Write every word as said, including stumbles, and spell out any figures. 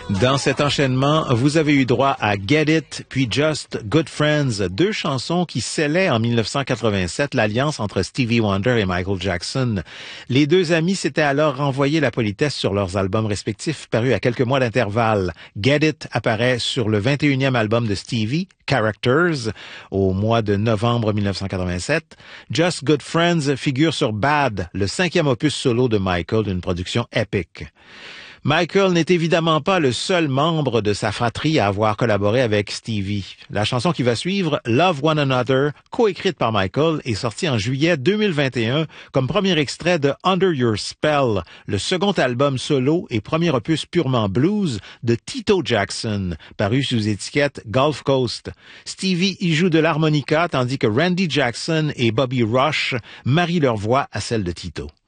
Dans cet enchaînement, vous avez eu droit à Get It puis Just Good Friends, deux chansons qui scellaient en mille neuf cent quatre-vingt-sept l'alliance entre Stevie Wonder et Michael Jackson. Les deux amis s'étaient alors renvoyé la politesse sur leurs albums respectifs parus à quelques mois d'intervalle. Get It apparaît sur le vingt et unième album de Stevie, Characters, au mois de novembre mille neuf cent quatre-vingt-sept. Just Good Friends figure sur Bad, le cinquième opus solo de Michael d'une production épique. Michael n'est évidemment pas le seul membre de sa fratrie à avoir collaboré avec Stevie. La chanson qui va suivre, Love One Another, coécrite par Michael, est sortie en juillet deux mille vingt et un comme premier extrait de Under Your Spell, le second album solo et premier opus purement blues de Tito Jackson, paru sous étiquette Gulf Coast. Stevie y joue de l'harmonica tandis que Randy Jackson et Bobby Rush marient leur voix à celle de Tito.